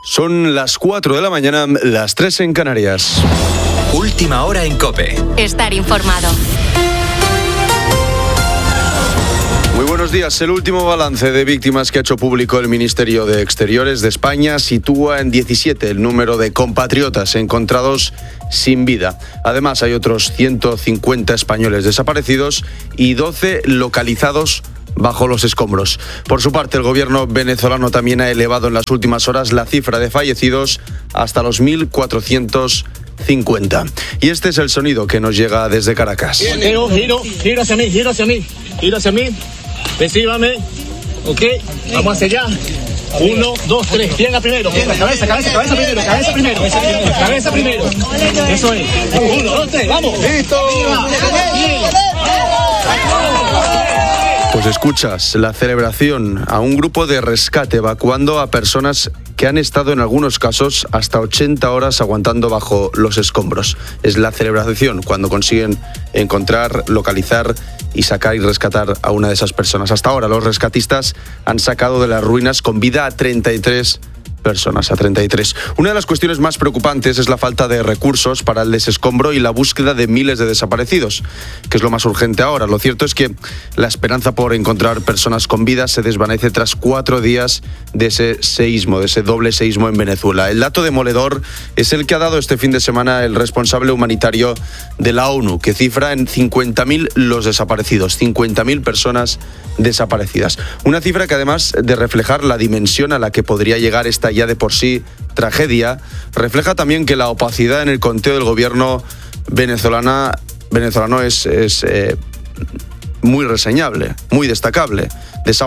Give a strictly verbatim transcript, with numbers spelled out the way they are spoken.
Son las cuatro de la mañana, las tres en Canarias. Última hora en COPE. Estar informado. Muy buenos días. El último balance de víctimas que ha hecho público el Ministerio de Exteriores de España sitúa en diecisiete el número de compatriotas encontrados sin vida. Además, hay otros ciento cincuenta españoles desaparecidos y doce localizados bajo los escombros. Por su parte, el gobierno venezolano también ha elevado en las últimas horas la cifra de fallecidos hasta los mil cuatrocientos cincuenta. Y este es el sonido que nos llega desde Caracas. Giro, giro, giro hacia mí, giro hacia mí, giro hacia mí, recíbame, ok, vamos hacia allá. Uno, dos, tres, pierna primero, pierna, cabeza, cabeza, cabeza primero, cabeza primero, cabeza primero. Eso es. Uno, dos, tres, vamos. Listo. Pues escuchas la celebración a un grupo de rescate evacuando a personas que han estado en algunos casos hasta ochenta horas aguantando bajo los escombros. Es la celebración cuando consiguen encontrar, localizar y sacar y rescatar a una de esas personas. Hasta ahora los rescatistas han sacado de las ruinas con vida a treinta y tres personas, a treinta y tres. Una de las cuestiones más preocupantes es la falta de recursos para el desescombro y la búsqueda de miles de desaparecidos, que es lo más urgente ahora. Lo cierto es que la esperanza por encontrar personas con vida se desvanece tras cuatro días de ese seísmo, de ese doble seísmo en Venezuela. El dato demoledor es el que ha dado este fin de semana el responsable humanitario de la ONU, que cifra en cincuenta mil los desaparecidos, cincuenta mil personas desaparecidas. Una cifra que, además de reflejar la dimensión a la que podría llegar esta ya de por sí tragedia, refleja también que la opacidad en el conteo del gobierno venezolana, venezolano es, es eh, muy reseñable, muy destacable.